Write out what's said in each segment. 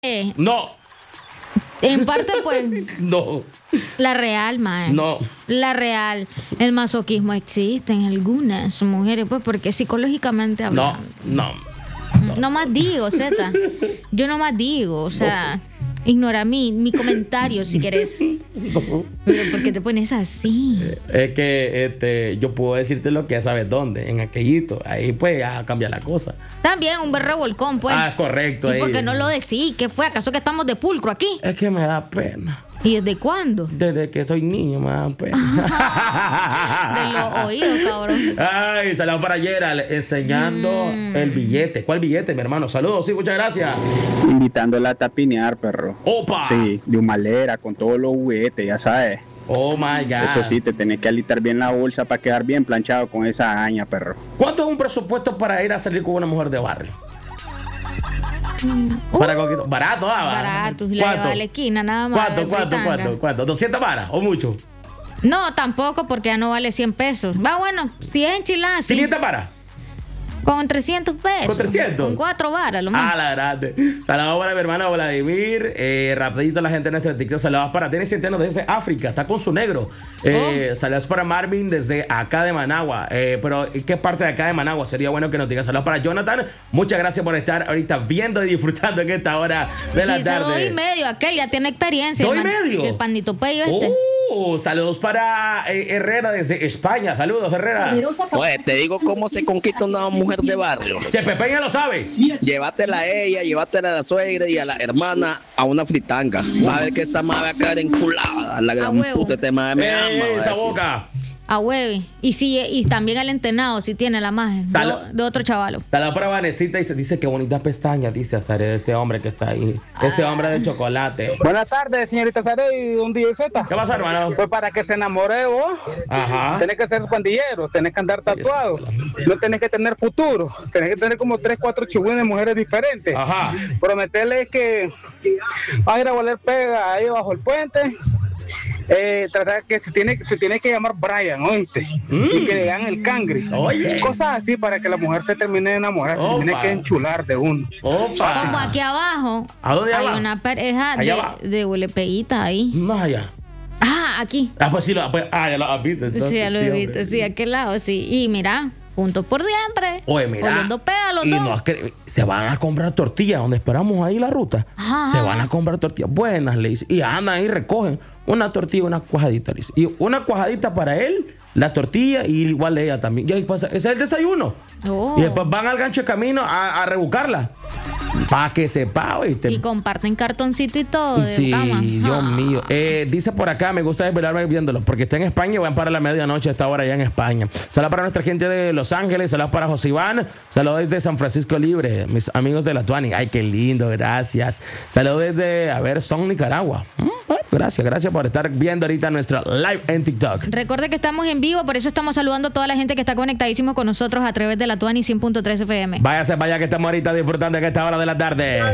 No. En parte, pues. No. La real, mae. No. La real. El masoquismo existe en algunas mujeres, pues, porque psicológicamente hablando. No. No más digo, Zeta. Yo no más digo, o sea, ignora mi comentario si querés. Pero ¿por qué te pones así? Es que yo puedo decirte lo que ya sabes dónde, en aquellito. Ahí pues ya cambia la cosa. También un buen revolcón, pues. Ah, correcto. ¿Y ahí. por qué no lo decís? ¿Qué fue? ¿Acaso que estamos de pulcro aquí? Es que me da pena. ¿Y desde cuándo? Desde que soy niño me da pena. De los oídos, cabrón. Ay, saludos para Gerald, enseñando el billete. ¿Cuál billete, mi hermano? Saludos, sí, muchas gracias. Invitándola a tapinear, perro. ¡Opa! Sí, de humalera, con todos los juguetes, ya sabes. Oh my God. Eso sí, te tenés que alistar bien la bolsa para quedar bien planchado con esa aña, perro. ¿Cuánto es un presupuesto para ir a salir con una mujer de barrio? Para conquistar. Barato, Barato. La lleva a la esquina, nada más. ¿Cuánto? ¿200 varas o mucho? No, tampoco, porque ya no vale 100 pesos. Va, bueno, 100 chilas. Sí. ¿500 varas? Con 300 pesos. ¿Con 300? Con 4 varas, lo más. Ah, la grande. Saludos para mi hermano Vladimir. Rapidito a la gente de nuestro TikTok. Saludos para Denis Centeno desde África. Está con su negro. Saludos para Marvin desde acá de Managua. Pero ¿qué parte de acá de Managua? Sería bueno que nos diga. Saludos para Jonathan. Muchas gracias por estar ahorita viendo y disfrutando en esta hora de la tarde. 2.5. Aquel ya tiene experiencia. 2.5. El pandito pello Saludos para Herrera desde España. Saludos, Herrera. Oye, te digo cómo se conquista una mujer de barrio. Que Pepe ya lo sabe. Llévatela a ella, llévatela a la suegra y a la hermana a una fritanga. Va a ver que esa madre va a caer enculada. La gran puta te madre me ama. Esa boca. A hueve. Y también el entenado, si tiene la imagen de otro chavalo. Saludos para Vanesita y se dice que bonitas pestañas, dice Azaré, de este hombre que está ahí. Este hombre de chocolate. Buenas tardes, señorita Sarey, un día Z. ¿Qué pasa, hermano? Pues para que se enamore vos, tenés que ser pandillero, tenés que andar tatuado, no tenés que tener futuro, tenés que tener como 3, 4 chihuines de mujeres diferentes. Ajá. Prometerle que vas a ir a valer pega ahí bajo el puente. Tratar que se tiene que llamar Brian, ¿oíste? Y que le dan el cangre. Oye. Cosas así para que la mujer se termine de enamorar. Tiene que enchular de uno. Opa. Como aquí abajo. ¿A dónde hay abajo? una pareja de huelepeguita ahí. Más allá. Ah, aquí. Pues sí, ya lo has visto. Entonces, sí, ya lo he visto. Sí, aquel lado, sí. Y mira, juntos por siempre. Oye, mira. Se van a comprar tortillas donde esperamos ahí la ruta. Ajá. Se van a comprar tortillas buenas, le dice. Y andan ahí, recogen una tortilla, una cuajadita, le dice. Y una cuajadita para él, la tortilla, y igual ella también. Y ahí pasa, ese es el desayuno. Y después van al gancho de camino a rebuscarla. Para que sepa, ¿oíste? Y comparten cartoncito y todo. Sí, cama. Dios mío. Dice por acá, me gusta desvelarme viéndolo, porque está en España y van para la medianoche a esta hora allá en España. Saludos para nuestra gente de Los Ángeles, saludos para José Iván, saludos desde San Francisco Libre, mis amigos de la Tuani. Ay, qué lindo, gracias. Saludos desde, Son Nicaragua. Gracias por estar viendo ahorita nuestra live en TikTok. Recuerde que estamos en vivo, por eso estamos saludando a toda la gente que está conectadísimo con nosotros a través de la Tuani 100.3 FM. Váyase para allá que estamos ahorita disfrutando en esta hora de la tarde.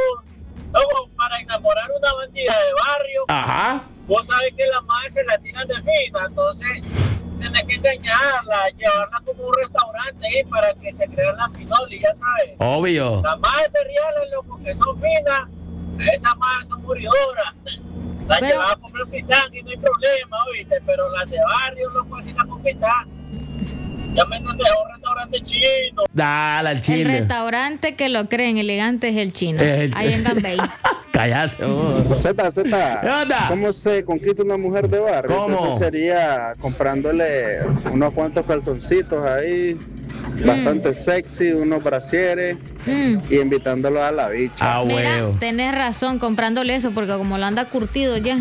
Para enamorar una bandida de barrio, ajá, vos sabés que las madres se la tiran de fina, entonces tenés que engañarla, llevarla como un restaurante ahí para que se crean las finolis, ya sabes. Obvio. Las madres de reales, loco, que son finas, esas madres son moridoras. Las llevas a comer fritanga y no hay problema, ¿oíste? Pero las de barrio, loco, así las conquistas. Ya me entendés, un restaurante chino. Dale al chile. El restaurante que lo creen elegante es el chino. Ahí en Gambey. Cállate. Z, ¿cómo se conquista una mujer de barrio? ¿Cómo? Entonces sería comprándole unos cuantos calzoncitos ahí, bastante sexy, unos brasieres y invitándolo a la bicha. Ah, huevo. Tenés razón, comprándole eso, porque como lo anda curtido ya.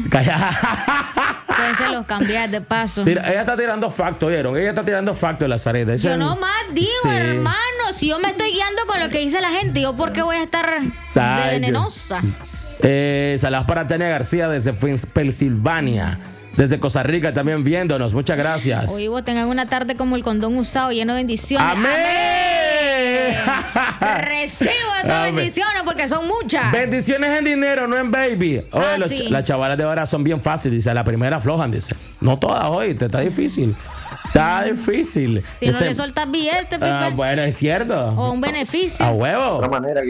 Pueden se los cambiar de paso. Mira, ella está tirando facto, ¿vieron? Ella está tirando facto, la Zareta. Yo no más digo, sí, hermano. Si yo me estoy guiando con lo que dice la gente, ¿yo por qué voy a estar de venenosa? Saludos para Tania García desde Pensilvania. Desde Costa Rica también viéndonos. Muchas gracias. Hoy vos tengan una tarde como el condón usado, lleno de bendiciones. ¡Amén! Recibo esas bendiciones porque son muchas. Bendiciones en dinero, no en baby. Oye, sí. Las chavalas de ahora son bien fáciles. Dice, la primera aflojan, dice. No todas, hoy te está difícil. Está difícil. Si no le soltas billetes, bueno, es cierto. o un beneficio. A huevo. De otra manera que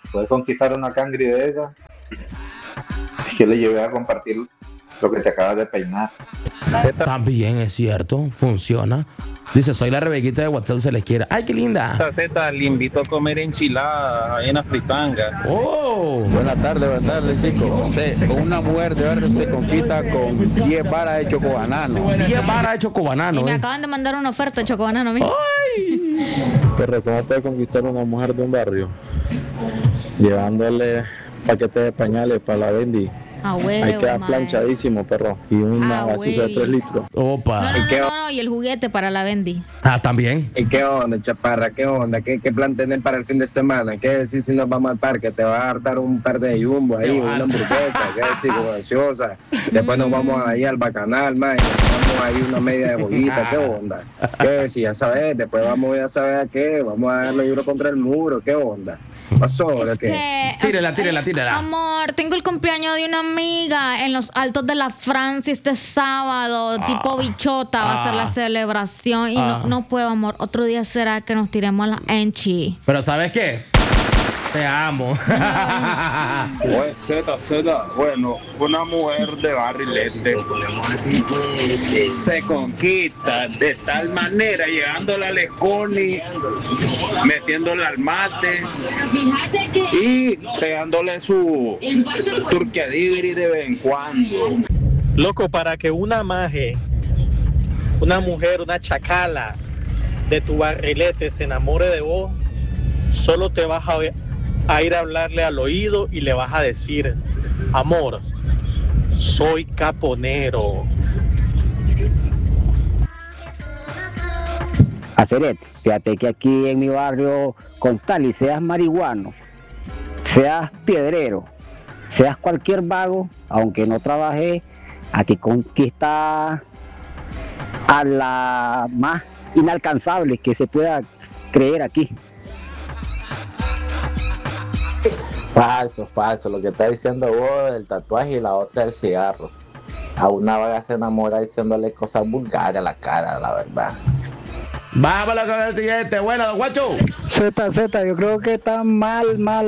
puedes conquistar una cangri de esa. Yo le llevé a compartir lo que te acabas de peinar. También es cierto, funciona. Dice, soy la Rebequita de WhatsApp, se les quiere. ¡Ay, qué linda! Z, le invito a comer enchiladas ahí en la fritanga. ¡Oh! Buenas tardes, chicos. Una mujer de barrio se conquista con 10 varas de chocobanano. 10 varas de chocobanano. Y me acaban de mandar una oferta de chocobanano a mí. ¡Ay! Pero ¿cómo puede conquistar una mujer de un barrio? Llevándole paquetes de pañales para la Bendy. Hay que dar planchadísimo, perro. Y una vasija de 3 litros. Opa. No, y el juguete para la Bendy. También. ¿Y qué onda, chaparra? ¿Qué onda? ¿Qué plan tenés para el fin de semana? ¿Qué decís si nos vamos al parque? ¿Te vas a hartar un par de jumbo ahí, una hamburguesa? ¿Qué decís, con gaseosa? Después nos vamos ahí al Bacanal, man. Y nos vamos ahí una media de bollita. ¿Qué onda? ¿Qué decís? Ya sabes, después vamos a saber a qué. Vamos a darle duro contra el muro. ¿Qué onda? Pasó, es que, tírala. Amor, tengo el cumpleaños de una amiga en los Altos de la Francia este sábado, tipo bichota, va a ser la celebración y no puedo, amor. Otro día será que nos tiremos a la enchi. Pero ¿sabes qué? Te amo. Pues Z, bueno, una mujer de barrilete se conquista de tal manera, llegándole al esconi, metiéndole al mate y pegándole su turquedigri de vez en cuando. Loco, para que una maje, una mujer, una chacala de tu barrilete se enamore de vos, solo te vas a ir a hablarle al oído y le vas a decir, amor, soy caponero. Acerete, fíjate que aquí en mi barrio, con tal y seas marihuano, seas piedrero, seas cualquier vago, aunque no trabaje, aquí conquista a la más inalcanzable que se pueda creer aquí. Falso, lo que está diciendo vos del tatuaje y la otra del cigarro. A una vaga se enamora diciéndole cosas vulgares a la cara, la verdad. Vámonos con el siguiente. Bueno, guacho. Z, yo creo que está mal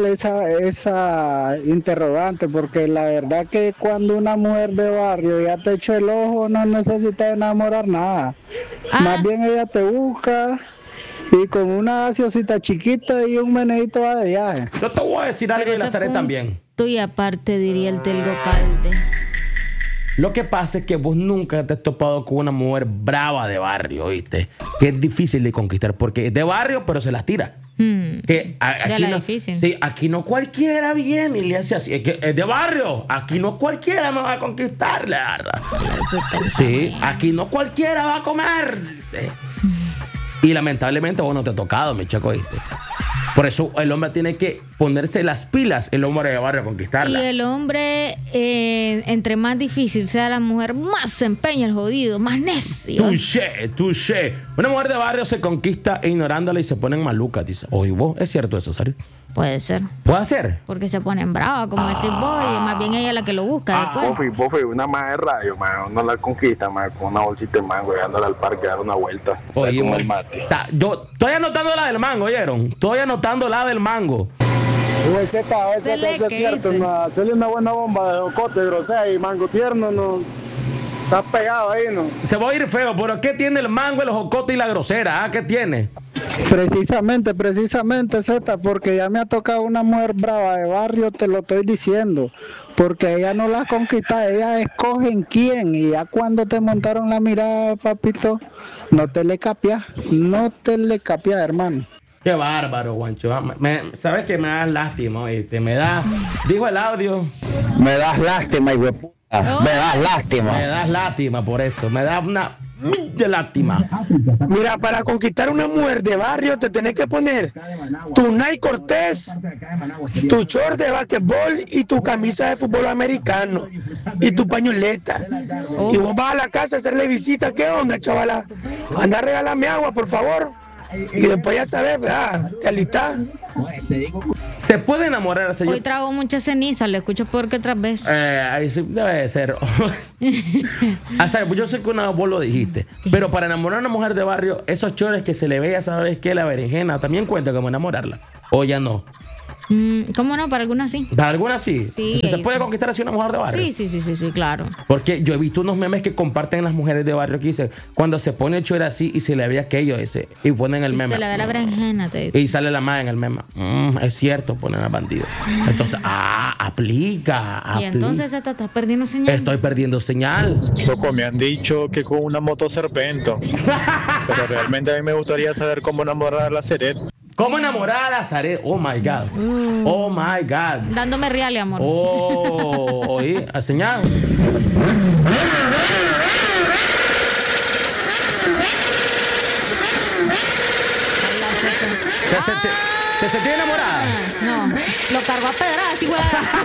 esa interrogante, porque la verdad que cuando una mujer de barrio ya te echó el ojo, no necesita enamorar nada. Más bien ella te busca y con una gaseosita chiquita y un menedito va de viaje. Yo te voy a decir algo de la Zaret también. Y aparte diría el Telgo Calde. Lo que pasa es que vos nunca te has topado con una mujer brava de barrio, ¿viste? Que es difícil de conquistar porque es de barrio, pero se las tira. Que aquí no, sí, aquí no cualquiera viene y le hace así. Es que es de barrio. Aquí no cualquiera me va a conquistar, la verdad. Sí, aquí no cualquiera va a comer. Sí. Y lamentablemente vos no te ha tocado, mi chico, ¿viste? Por eso el hombre tiene que ponerse las pilas, el hombre de barrio, a conquistarla. Y el hombre, entre más difícil sea la mujer, más se empeña el jodido, más necio. Touché. Una mujer de barrio se conquista ignorándola y se ponen malucas, dice. Oye, vos, ¿es cierto eso, Sari? Puede ser. ¿Puede ser? Porque se ponen bravas, como decís vos, y más bien ella es la que lo busca después. Bofi, una más de radio, man, no la conquista, man, con una bolsita de mango, llegándole al parque a dar una vuelta. Oye, como el mate. Yo estoy anotando la del mango, ¿oyeron? Estoy anotando la del mango. Ese es cierto, hacerle una buena bomba de jocote, grosea y mango tierno, no. Está pegado ahí, ¿no? Se va a ir feo, pero ¿qué tiene el mango, el jocote y la grosera? ¿Qué tiene? Precisamente, Z, porque ya me ha tocado una mujer brava de barrio, te lo estoy diciendo. Porque ella no la conquista, ella escoge en quién. Y ya cuando te montaron la mirada, papito, no te le capias, hermano. Qué bárbaro, Juancho. ¿Sabes que me das lástima, oíste? Digo el audio. Me das lástima, hijo de puta. Me das lástima. Me das lástima por eso. Me das una de lástima. Mira, para conquistar una mujer de barrio te tenés que poner tu Nike Cortés, tu short de basquetbol y tu camisa de fútbol americano y tu pañoleta. Y vos vas a la casa a hacerle visita. ¿Qué onda, chavala? Anda a regalarme agua, por favor. Y después ya sabes, ¿verdad? Te alistás. ¿Se puede enamorar, señor? Hoy trago mucha ceniza, lo escucho peor que otras veces. Ahí sí debe de ser. Yo sé que una vez vos lo dijiste, pero para enamorar a una mujer de barrio, esos chores que se le veía, ¿sabes qué? La berenjena, también cuenta como enamorarla. O ya no. ¿Cómo no? Para algunas sí. Para algunas sí. Sí. ¿Se puede conquistar así una mujer de barrio? Sí, claro. Porque yo he visto unos memes que comparten las mujeres de barrio que dicen, cuando se pone el chor así y se le ve aquello ese, y ponen el meme. Se le ve la berenjena, te dice. Y sale la madre en el meme. Es cierto, ponen al bandido. Entonces, aplica. Y entonces te estás perdiendo señal. Estoy perdiendo señal. Loco, me han dicho que con una moto serpento. Pero realmente a mí me gustaría saber cómo enamorar a la Ceret. ¿Cómo enamorar a la Zaret? Oh my God. Oh my God. Dándome real, amor. Oí, señal. ¿Te sentí enamorada? No, lo cargó a pedradas, igual.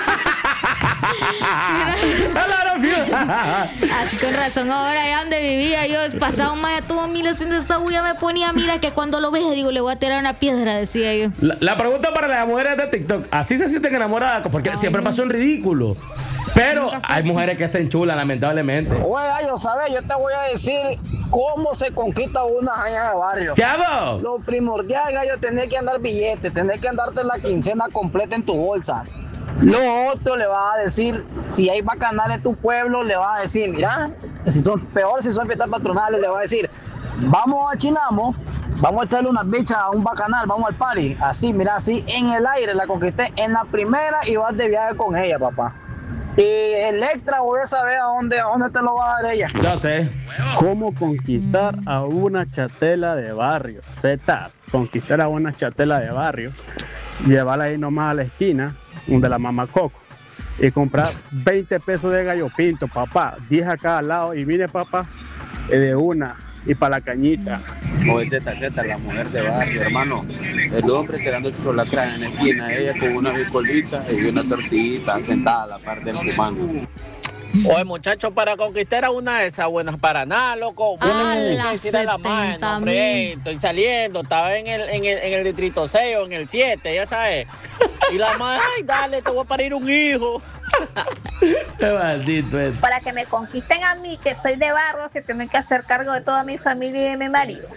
Así con razón, ahora allá donde vivía yo, pasaba un maestro todo mil haciendo esa bulla, me ponía, mira que cuando lo ves, digo, le voy a tirar una piedra, decía yo. La pregunta para las mujeres de TikTok, ¿así se sienten enamoradas? Porque siempre pasó en ridículo. Pero hay mujeres que se enchulan, lamentablemente. Oye, gallo, ¿sabes? Yo te voy a decir cómo se conquista una jaña de barrio. ¿Qué hago? Lo primordial, gallo, tener que andar billetes, tener que andarte la quincena completa en tu bolsa. Lo otro le vas a decir, si hay bacanales en tu pueblo, le vas a decir, mira, si son fiestas patronales, le vas a decir, vamos a Chinamo, vamos a echarle unas bichas a un bacanal, vamos al party. Así, mira, así en el aire la conquisté en la primera y vas de viaje con ella, papá. Y el extra voy a saber a dónde te lo va a dar ella. Ya sé. ¿Cómo conquistar a una chatela de barrio? Z, conquistar a una chatela de barrio, llevarla ahí nomás a la esquina, donde la mamá Coco, y comprar 20 pesos de gallo pinto, papá, 10 a cada lado, y mire, papá, de una, y para la cañita. Oye, Z, la mujer de barrio, hermano. El hombre quedando el chocolate en la esquina, ella con una bicolita y una tortillita sentada a la par del fumando. Oye, muchachos, para conquistar a una de esas buenas para nada, loco. Tiene que decir a la madre, no, hombre, estoy saliendo, estaba en el distrito 6 o en el 7, ya sabes. Y la madre, ay, dale, te voy a parir un hijo. Qué maldito es. Para que me conquisten a mí, que soy de barrio, se tienen que hacer cargo de toda mi familia y de mi marido.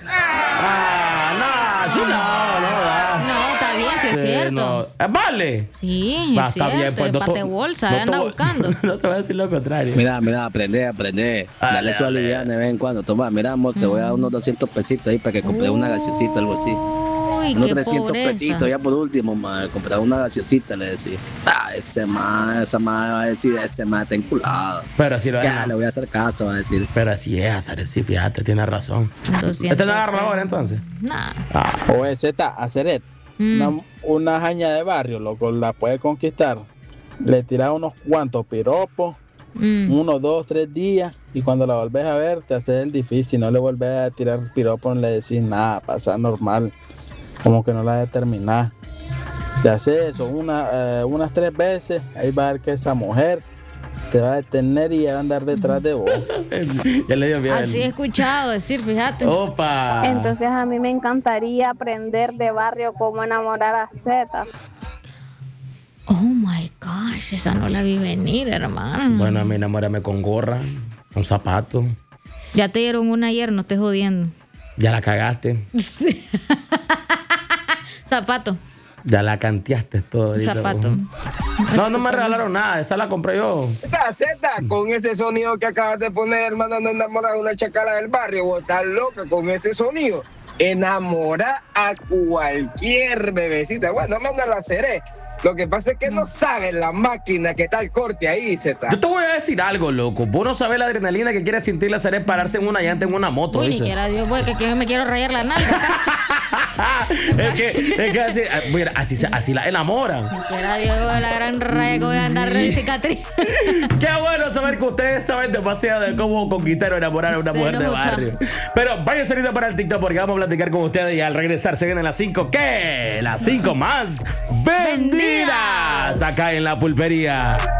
No, está bien, sí es cierto. No. ¿Vale? Sí, va, está bien, pues no pate bolsa, anda buscando. No te voy a decir lo contrario. Mira, aprende. Dale su aliviane de vez en cuando. Toma, mira, amor, te voy a dar unos 200 pesitos ahí para que compres una gaseosita, algo así. Uy, unos qué 300 pobreza. pesitos ya por último, comprar una gaseosita, le decía. Esa madre va a decir, ese madre está enculado. Pero así lo es. Ya, le voy a hacer caso, va a decir. Pero así es, Azaret, sí, fíjate, tiene razón. ¿Este no agarra ahora entonces? Nah. Oye, Z, Azaret, una jaña de barrio, loco, la puede conquistar. Le tiras unos cuantos piropos, 1, 2, 3 días, y cuando la volvés a ver, te haces el difícil, no le volvés a tirar piropos, no le decís nada, pasa normal, como que no la determinás. Te haces eso unas 3 veces, ahí va a ver que esa mujer te va a detener y va a andar detrás de vos. Ya le dio bien. Así he escuchado decir, fíjate. Opa. Entonces a mí me encantaría aprender de barrio cómo enamorar a Z. Oh my gosh, esa no la vi venir, hermano. Bueno, a mí enamórame con gorra, con zapato. Ya te dieron una ayer, no estés jodiendo. Ya la cagaste. Sí. Zapato. Ya la canteaste todo. Zapato. No me regalaron nada, esa la compré yo. Z, con ese sonido que acabas de poner, hermano, no enamoras a una chacala del barrio, vos estás loca con ese sonido. Enamora a cualquier bebecita. Bueno, manda la Ceret. Lo que pasa es que no sabes la máquina que está al corte ahí, Z. Yo te voy a decir algo, loco. Vos no sabés la adrenalina que quiere sentir la Ceret pararse en una llanta en una moto. Uy, ni quiera Dios, pues, que me quiero rayar la nalga. es que mira, así la enamoran. Ni quiera Dios, la gran raya que voy a andar de cicatriz. Qué bueno saber que ustedes saben demasiado de cómo conquistar o enamorar a una mujer de barrio. Pero váyanse ahorita para el TikTok porque vamos a platicar con ustedes y al regresar se vienen las 5, ¿qué? Las 5 más vendidas acá en La Pulpería.